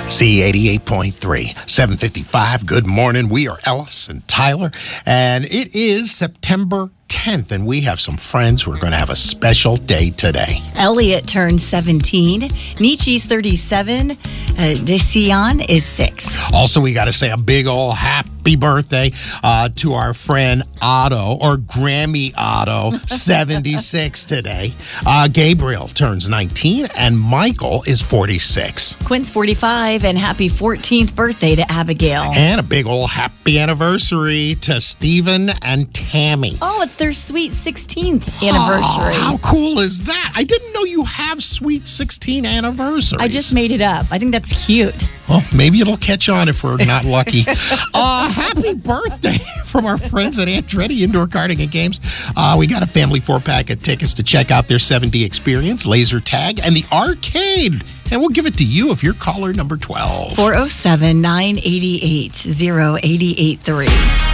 C88.3, 755. Good morning. We are Ellis and Tyler, and it is September 10th, and we have some friends who are going to have a special day today. Elliot turns 17. Nietzsche's 37. Desian is 6. Also, we got to say a big old happy birthday to our friend Otto, or Grammy Otto, 76 today. Gabriel turns 19, and Michael is 46. Quinn's 45, and happy 14th birthday to Abigail. And a big old happy anniversary to Stephen and Tammy. Oh, it's their sweet 16th anniversary. How cool is that? I didn't know you have sweet 16 anniversaries. I just made it up. I think that's cute. Well, maybe it'll catch on if we're not lucky. Happy birthday from our friends at Andretti Indoor Karting and Games. We got a family 4-pack of tickets to check out their 7D experience, laser tag, and the arcade. And we'll give it to you if you're caller number 12. 407-988-0883.